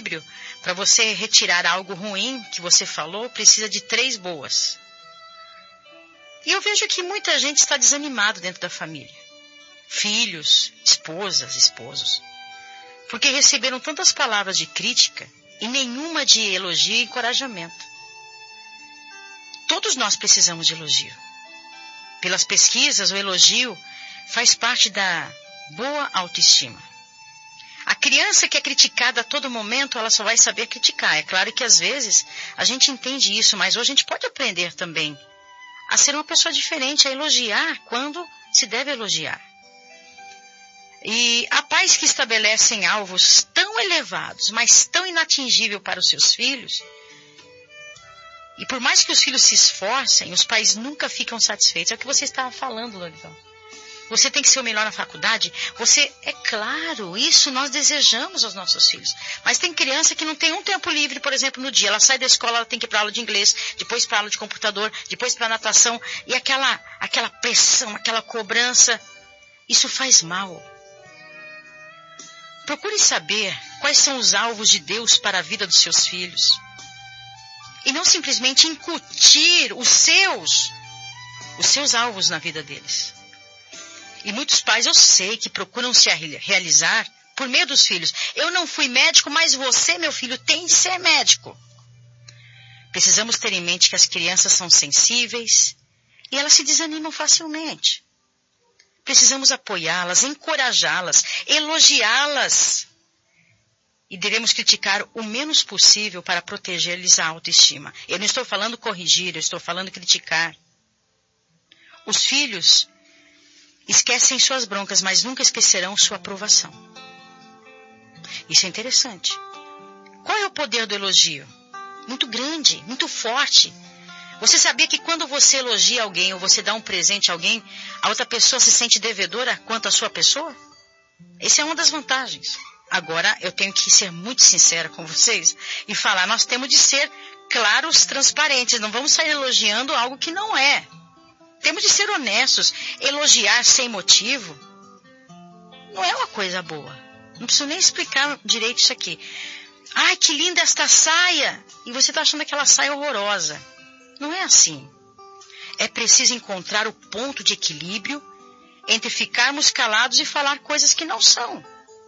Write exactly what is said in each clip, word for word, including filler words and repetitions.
equilíbrio, para você retirar algo ruim que você falou, precisa de três boas. E eu vejo que muita gente está desanimado dentro da família. Filhos, esposas, esposos. Porque receberam tantas palavras de crítica e nenhuma de elogio e encorajamento. Todos nós precisamos de elogio. Pelas pesquisas, o elogio faz parte da boa autoestima. A criança que é criticada a todo momento, ela só vai saber criticar. É claro que às vezes a gente entende isso, mas hoje a gente pode aprender também a ser uma pessoa diferente, a elogiar quando se deve elogiar. E há pais que estabelecem alvos tão elevados, mas tão inatingíveis para os seus filhos. E por mais que os filhos se esforcem, os pais nunca ficam satisfeitos. É o que você estava falando, Loridão. Você tem que ser o melhor na faculdade. Você, é claro, isso nós desejamos aos nossos filhos. Mas tem criança que não tem um tempo livre, por exemplo, no dia. Ela sai da escola, ela tem que ir para aula de inglês, depois para aula de computador, depois para natação. E aquela, aquela pressão, aquela cobrança, isso faz mal. Procure saber quais são os alvos de Deus para a vida dos seus filhos. E não simplesmente incutir os seus, os seus alvos na vida deles. E muitos pais, eu sei, que procuram se realizar por meio dos filhos. Eu não fui médico, mas você, meu filho, tem de ser médico. Precisamos ter em mente que as crianças são sensíveis e elas se desanimam facilmente. Precisamos apoiá-las, encorajá-las, elogiá-las. E devemos criticar o menos possível para proteger-lhes a autoestima. Eu não estou falando corrigir, eu estou falando criticar. Os filhos esquecem suas broncas, mas nunca esquecerão sua aprovação. Isso é interessante. Qual é o poder do elogio? Muito grande, muito forte. Você sabia que quando você elogia alguém ou você dá um presente a alguém, a outra pessoa se sente devedora quanto à sua pessoa? Essa é uma das vantagens. Agora, eu tenho que ser muito sincera com vocês e falar, nós temos de ser claros, transparentes. Não vamos sair elogiando algo que não é. Temos de ser honestos. Elogiar sem motivo não é uma coisa boa. Não preciso nem explicar direito isso aqui. Ai, que linda esta saia! E você está achando aquela saia horrorosa. Não é assim. É preciso encontrar o ponto de equilíbrio entre ficarmos calados e falar coisas que não são.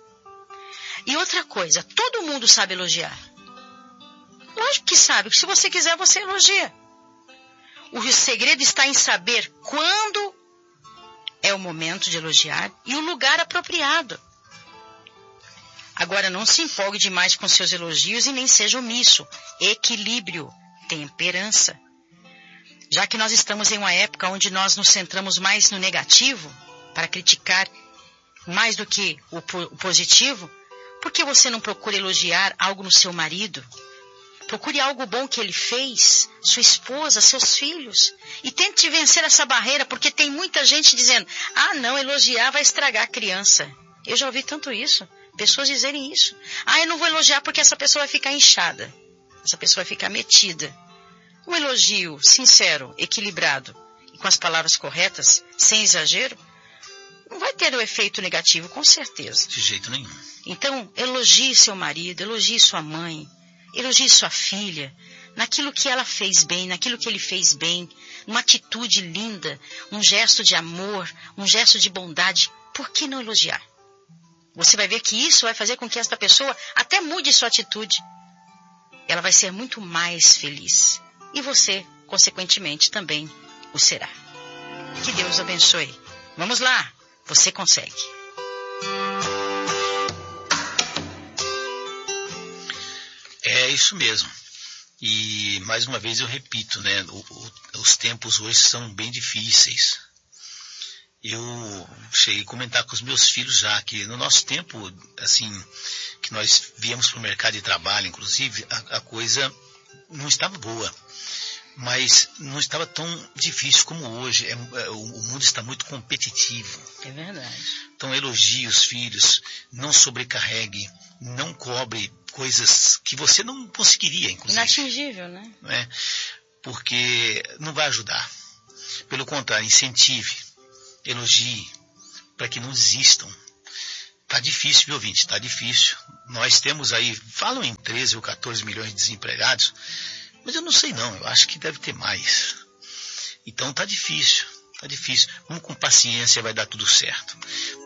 E outra coisa, todo mundo sabe elogiar. Lógico que sabe. Se você quiser, você elogia. O segredo está em saber quando é o momento de elogiar e o lugar apropriado. Agora, não se empolgue demais com seus elogios e nem seja omisso. Equilíbrio, temperança. Já que nós estamos em uma época onde nós nos centramos mais no negativo, para criticar mais do que o positivo, por que você não procura elogiar algo no seu marido? Procure algo bom que ele fez, sua esposa, seus filhos. E tente vencer essa barreira, porque tem muita gente dizendo, ah, não, elogiar vai estragar a criança. Eu já ouvi tanto isso, pessoas dizerem isso. Ah, eu não vou elogiar porque essa pessoa vai ficar inchada. Essa pessoa vai ficar metida. Um elogio sincero, equilibrado e com as palavras corretas, sem exagero, não vai ter o efeito negativo, com certeza. De jeito nenhum. Então, elogie seu marido, elogie sua mãe, elogie sua filha, naquilo que ela fez bem, naquilo que ele fez bem, uma atitude linda, um gesto de amor, um gesto de bondade. Por que não elogiar? Você vai ver que isso vai fazer com que esta pessoa até mude sua atitude. Ela vai ser muito mais feliz. E você, consequentemente, também o será. Que Deus abençoe. Vamos lá, você consegue. É isso mesmo. E, mais uma vez, eu repito, né? O, o, os tempos hoje são bem difíceis. Eu cheguei a comentar com os meus filhos já que no nosso tempo, assim, que nós viemos para o mercado de trabalho, inclusive, a, a coisa não estava boa. Mas não estava tão difícil como hoje. É, é, o, o mundo está muito competitivo. É verdade. Então elogie os filhos, não sobrecarregue, não cobre coisas que você não conseguiria, inclusive. Inatingível, né? Não é? Porque não vai ajudar. Pelo contrário, incentive, elogie, para que não desistam. Está difícil, viu, ouvinte? Está difícil. nós temos aí, falam em treze ou quatorze milhões de desempregados, mas eu não sei não, eu acho que deve ter mais. Então tá difícil, tá difícil. Vamos com paciência, vai dar tudo certo.